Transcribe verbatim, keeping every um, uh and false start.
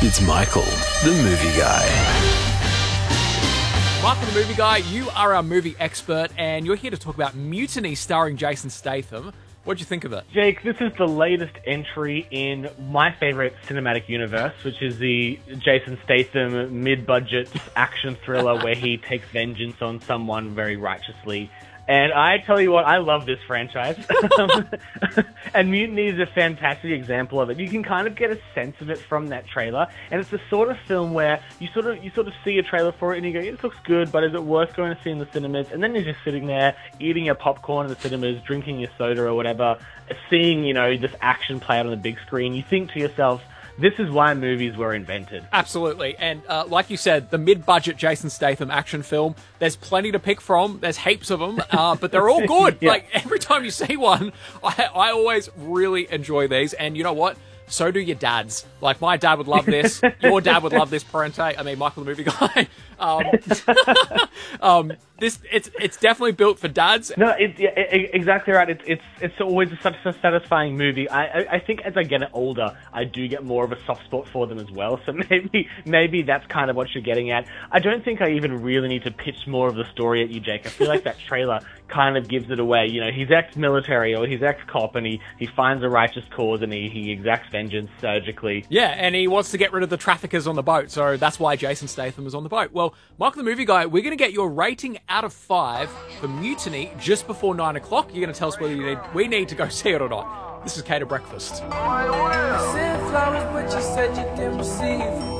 It's Michael, the movie guy. Michael, the movie guy, you are our movie expert, and you're here to talk about Mutiny starring Jason Statham. What'd you think of it? Jake, this is the latest entry in my favorite cinematic universe, which is the Jason Statham mid-budget action thriller where he takes vengeance on someone very righteously. And I tell you what, I love this franchise. And Mutiny is a fantastic example of it. You can kind of get a sense of it from that trailer. And it's the sort of film where you sort of you sort of see a trailer for it and you go, yeah, this looks good, but is it worth going to see in the cinemas? And then you're just sitting there eating your popcorn in the cinemas, drinking your soda or whatever, seeing, you know, this action play out on the big screen. You think to yourself, this is why movies were invented. Absolutely. And uh, like you said, the mid-budget Jason Statham action film, there's plenty to pick from. There's heaps of them, uh, but they're all good. Yeah. Like, every time you see one, I, I always really enjoy these. And you know what? So do your dads. Like, my dad would love this. Your dad would love this, Parente. I mean, Michael the movie guy. Um, um, this it's it's definitely built for dads. No, it's yeah, exactly right. It's it's it's always such a satisfying movie. I, I I think as I get older, I do get more of a soft spot for them as well. So maybe maybe that's kind of what you're getting at. I don't think I even really need to pitch more of the story at you, Jake. I feel like that trailer kind of gives it away. You know, he's ex-military or he's ex-cop, and he, he finds a righteous cause and he, he exacts vengeance surgically. Yeah, and he wants to get rid of the traffickers on the boat, so that's why Jason Statham is on the boat. Well, Michael the movie guy, we're going to get your rating out of five for Mutiny just before nine o'clock. You're going to tell us whether you need, we need to go see it or not. This is Cater Breakfast. Send flowers, but you said you didn't receive.